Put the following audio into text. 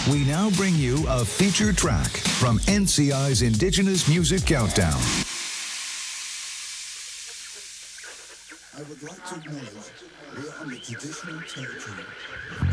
We now bring you a feature track from NCI's Indigenous Music Countdown. I would like to acknowledge we are on the traditional territory